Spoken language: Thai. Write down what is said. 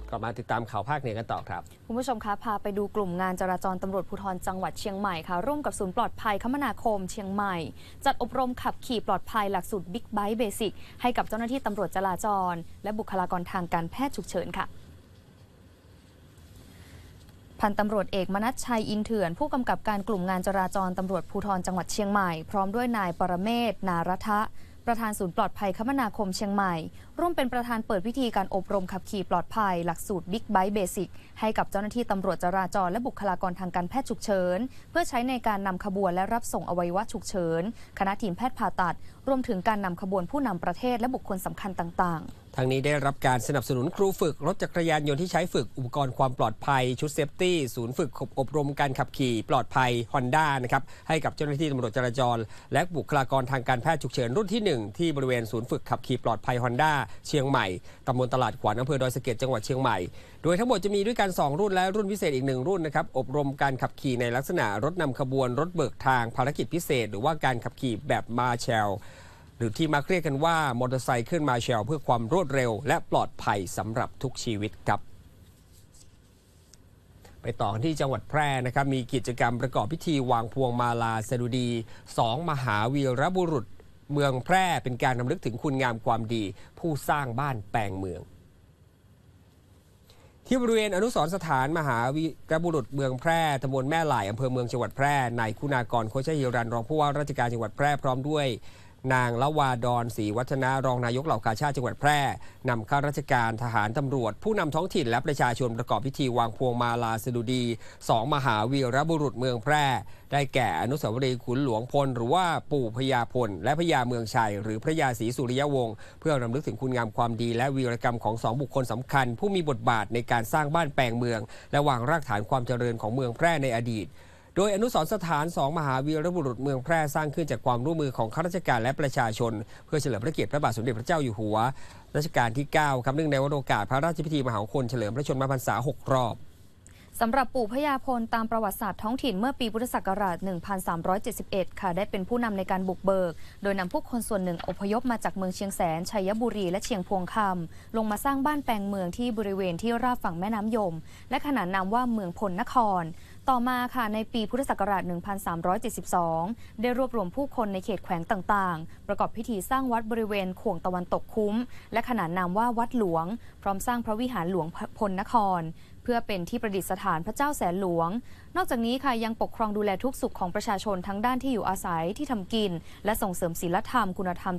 กลับมาติดตามข่าวภาคเหนือกันต่อครับคุณผู้ชมคะพาไปดูกลุ่มงานจราจรตำรวจภูธรจังหวัดเชียงใหม่ค่ะร่วมกับศูนย์ปลอดภัยคมนาคมเชียงใหม่จัดอบรมขับขี่ปลอดภัยหลักสูตรบิ๊กไบค์เบสิกให้กับเจ้าหน้าที่ตำรวจจราจรและบุคลากรทางการแพทย์ฉุกเฉินค่ะพันตำรวจเอกมนัสชัยอินเถื่อนผู้กำกับการกลุ่มงานจราจรตำรวจภูธรจังหวัดเชียงใหม่พร้อมด้วยนายปรเมศนารัฐะประธานศูนย์ปลอดภัยคมนาคมเชียงใหม่ร่วมเป็นประธานเปิดพิธีการอบรมขับขี่ปลอดภัยหลักสูตรบิ๊กไบค์เบสิกให้กับเจ้าหน้าที่ตำรวจจราจรและบุคลากรทางการแพทย์ฉุกเฉินเพื่อใช้ในการนำขบวนและรับส่งอวัยวะฉุกเฉินคณะทีมแพทย์ผ่าตัดรวมถึงการนำขบวนผู้นำประเทศและบุคคลสำคัญต่างๆทางนี้ได้รับการสนับสนุนครูฝึกรถจักรยานยนต์ที่ใช้ฝึกอุปกรณ์ความปลอดภัยชุดเซฟตี้ศูนย์ฝึกอบรมการขับขี่ปลอดภัย Honda นะครับให้กับเจ้าหน้าที่ตำรวจจราจรและบุคลากรทางการแพทย์ฉุกเฉินรุ่นที่1ที่บริเวณศูนย์ฝึกขับขี่ปลอดภัย Honda เชียงใหม่ตำบลตลาดขวัญอำเภอดอยสะเก็ดจังหวัดเชียงใหม่โดยทั้งหมดจะมีด้วยกัน2รุ่นและรุ่นพิเศษอีก1รุ่นนะครับอบรมการขับขี่ในลักษณะรถนำขบวนรถเบิกทางภารกิจพิเศษหรือว่าการขับขี่แบบมาแชลหรือที่มาเรียกกันว่ามอเตอร์ไซค์ขึ้นมาแชลเพื่อความรวดเร็วและปลอดภัยสำหรับทุกชีวิตครับไปต่อที่จังหวัดแพร่นะครับมีกิจกรรมประกอบพิธีวางพวงมาลาสดุดี2มหาวีรบุรุษเมืองแพร่เป็นการรำลึกถึงคุณงามความดีผู้สร้างบ้านแปลงเมืองที่บริเวณอนุสรณ์สถานมหาวีรบุรุษเมืองแพร่ตำบลแม่หล่ายอำเภอเมืองจังหวัดแพร่นายคุณากรโคชฮิรันรองผู้ว่าราชการจังหวัดแพร่พร้อมด้วยนางละวาดอนศรีวัฒนารองนายกเหล่ากาชาดจังหวัดแพร่นำข้าราชการทหารตำรวจผู้นำท้องถิ่นและประชาชนประกอบพิธีวางพวงมาลาสดุดี2มหาวีรบุรุษเมืองแพร่ได้แก่อนุสาวรีย์ขุนหลวงพลหรือว่าปู่พญาพลและพญาเมืองชัยหรือพระยาศรีสุริยวงศ์เพื่อรำลึกถึงคุณงามความดีและวีรกรรมของ2บุคคลสำคัญผู้มีบทบาทในการสร้างบ้านแปลงเมืองและวางรากฐานความเจริญของเมืองแพร่ในอดีตโดยอนุสรณ์สถาน2มหาวีรบุรุษเมืองแพร่สร้างขึ้นจากความร่วมมือของข้าราชการและประชาชนเพื่อเฉลิมพระเกียรติพระบาทสมเด็จพระเจ้าอยู่หัวรัชกาลที่9ครับเนื่องในวันโอกาสพระราชพิธีมหามงคลเฉลิมพระชนมพรรษา6 รอบสำหรับปู่พญาพลตามประวัติศาสตร์ท้องถิ่นเมื่อปีพุทธศักราช 1371 ค่ะได้เป็นผู้นำในการบุกเบิกโดยนำผู้คนส่วนหนึ่งอพยพมาจากเมืองเชียงแสนชัยบุรีและเชียงพวงคำลงมาสร้างบ้านแปลงเมืองที่บริเวณที่ราบฝั่งแม่น้ำยมและขนานนามว่าเมืองพลนครต่อมาค่ะในปีพุทธศักราช 1372 ได้รวบรวมผู้คนในเขตแขวงต่างๆประกอบพิธีสร้างวัดบริเวณขวงตะวันตกคุ้มและขนานนามว่าวัดหลวงพร้อมสร้างพระวิหารหลวงพลนครเพื่อเป็นที่ประดิษฐานพระเจ้าแสนหลวงนอกจากนี้ค่ะยังปกครองดูแลทุกสุขของประชาชนทั้งด้านที่อยู่อาศัยที่ทำกินและส่งเสริมศีลธรรมคุณธรรม